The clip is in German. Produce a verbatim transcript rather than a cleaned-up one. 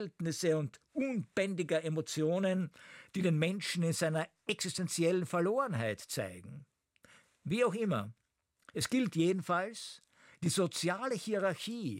Verhältnisse und unbändiger Emotionen, die den Menschen in seiner existenziellen Verlorenheit zeigen. Wie auch immer, es gilt jedenfalls, die soziale Hierarchie